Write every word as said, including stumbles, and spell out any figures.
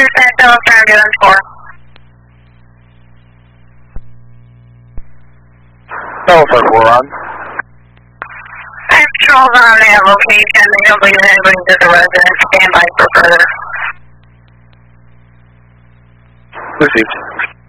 percent of ambulance four. No, for four on. Patrol's on that location. They don't believe anybody to the residence. Stand by for further. Received.